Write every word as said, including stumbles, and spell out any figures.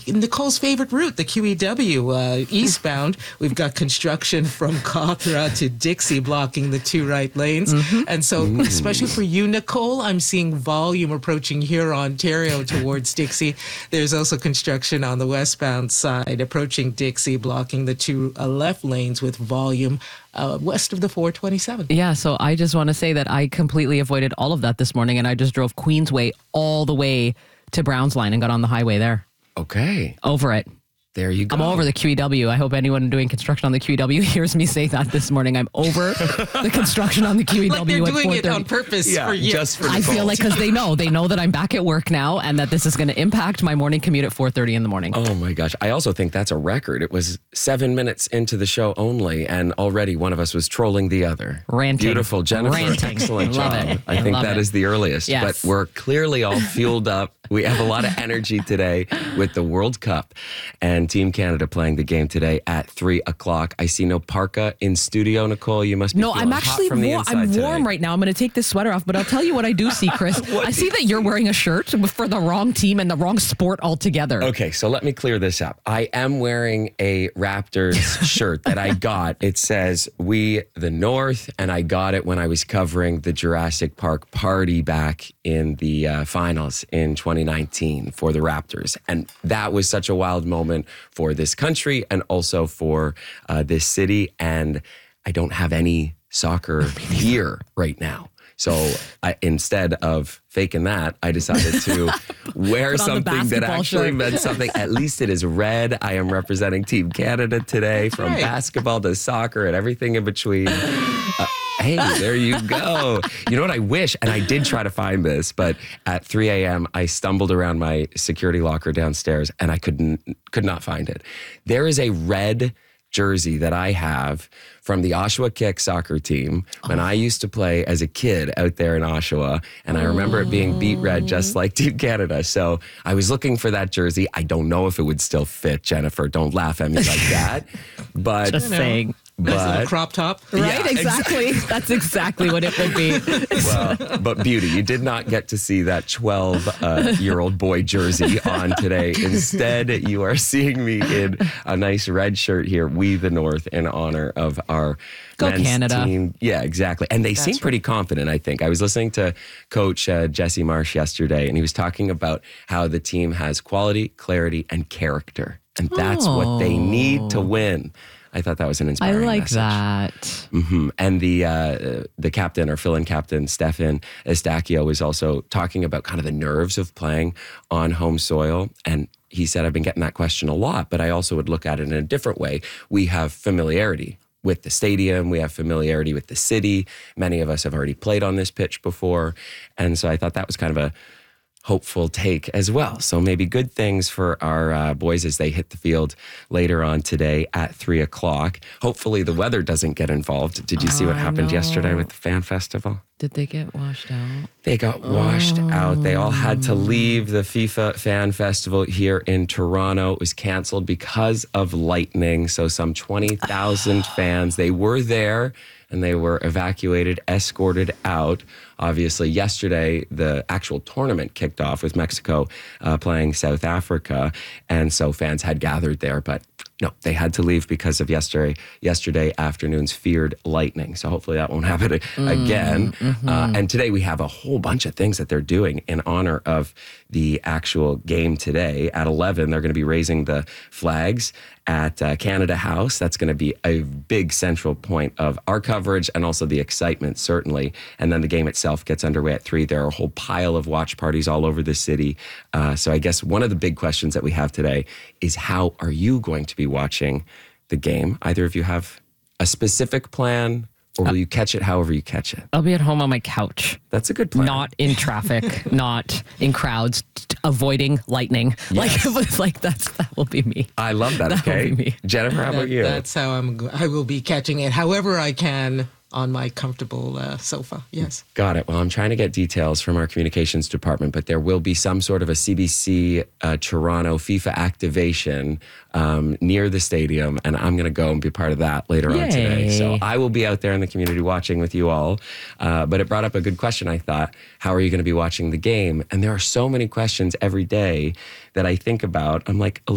Nicole's favorite route, the Q E W uh, eastbound. We've got construction from Cawthra to Dixie blocking the two right lanes. Mm-hmm. And so, mm. especially for you, Nicole, I'm seeing volume approaching here, Ontario towards Dixie. There's also construction on the westbound side approaching Dixie, blocking the two uh, left lanes with volume uh, west of the four twenty-seven. Yeah, so I just want to say that I completely avoided all of that this morning, and I just drove Queensway all the way to Browns Line and got on the highway there. Okay. Over it. There you go. I'm over the Q E W. I hope anyone doing construction on the Q E W hears me say that this morning. I'm over the construction on the Q E W. Like they're doing at it on purpose yeah, for you. Just for I feel like because they know. They know that I'm back at work now and that this is going to impact my morning commute at four thirty in the morning. Oh my gosh. I also think that's a record. It was seven minutes into the show only and already one of us was trolling the other. Ranting. Beautiful, Jennifer. Ranting. Excellent Love job. it. I think Love that it. is the earliest. Yes. But we're clearly all fueled up. We have a lot of energy today with the World Cup and Team Canada playing the game today at three o'clock. I see no parka in studio, Nicole. You must be No, feeling I'm actually hot from the war- inside I'm today. warm right now. I'm going to take this sweater off, but I'll tell you what I do see, Chris. I see that you're wearing a shirt for the wrong team and the wrong sport altogether. Okay, so let me clear this up. I am wearing a Raptors shirt that I got. It says, "We the North," and I got it when I was covering the Jurassic Park party back in the uh, finals in twenty nineteen for the Raptors. And that was such a wild moment for this country and also for uh, this city. And I don't have any soccer gear right now. So I, instead of faking that, I decided to wear something that actually shirt. meant something. At least it is red. I am representing Team Canada today, from right. basketball to soccer and everything in between. Uh, hey, there you go. You know what I wish, and I did try to find this, but at three a.m. I stumbled around my security locker downstairs and I couldn't could not find it. There is a red jersey that I have from the Oshawa Kick soccer team when oh. I used to play as a kid out there in Oshawa. And I remember it being beat red just like Team Canada. So I was looking for that jersey. I don't know if it would still fit, Jennifer. Don't laugh at me like that. But just saying. Nice But, little crop top. Right, yeah, exactly. exactly. That's exactly what it would be. Well, but beauty, you did not get to see that twelve-year-old boy jersey on today. Instead, you are seeing me in a nice red shirt here, We the North, in honor of our Go men's Canada. team. Yeah, exactly. And they That's seem right. pretty confident, I think. I was listening to Coach uh, Jesse Marsh yesterday, and he was talking about how the team has quality, clarity, and character. And that's oh. what they need to win. I thought that was an I inspiring like message. that. Mm-hmm. And the uh, the captain, or fill-in captain, Stefan Estacchio, was also talking about kind of the nerves of playing on home soil. And he said, I've been getting that question a lot, but I also would look at it in a different way. We have familiarity with the stadium. We have familiarity with the city. Many of us have already played on this pitch before. And so I thought that was kind of a hopeful take as well. So maybe good things for our uh, boys as they hit the field later on today at three o'clock. Hopefully the weather doesn't get involved. Did you see what I happened know. yesterday with the fan festival? Did they get washed out? They got washed Oh. out. They all had to leave the FIFA Fan Festival here in Toronto. It was canceled because of lightning. So some twenty thousand fans, they were there and they were evacuated, escorted out. Obviously, yesterday, the actual tournament kicked off with Mexico uh, playing South Africa. And so fans had gathered there, but no, they had to leave because of yesterday yesterday afternoon's feared lightning. So hopefully that won't happen again. Mm-hmm. Uh, and today we have a whole bunch of things that they're doing in honor of the actual game today. At eleven, they're going to be raising the flags at uh, Canada House. That's going to be a big central point of our coverage and also the excitement, certainly. And then the game itself gets underway at three. There are a whole pile of watch parties all over the city. Uh, so I guess one of the big questions that we have today is, how are you going to be watching the game? Either of you have a specific plan, or will you catch it however you catch it? I'll be at home on my couch. That's a good plan. Not in traffic, not in crowds, t- avoiding lightning. Yes. Like, like that's that will be me. I love that. That will Okay, be me. Jennifer, how about That- you? That's how I'm. go- I will be catching it however I can on my comfortable uh, sofa. Yes. Got it. Well, I'm trying to get details from our communications department, but there will be some sort of a C B C uh, Toronto FIFA activation um, near the stadium, and I'm going to go and be part of that later Yay. on today. So I will be out there in the community watching with you all. Uh, but it brought up a good question, I thought. How are you going to be watching the game? And there are so many questions every day that I think about. I'm like,